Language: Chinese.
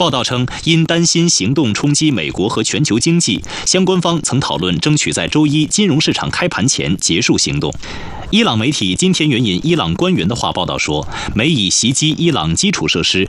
报道称，因担心行动冲击美国和全球经济，相关方曾讨论争取在周一金融市场开盘前结束行动。伊朗媒体今天援引伊朗官员的话报道说，美以袭击伊朗基础设施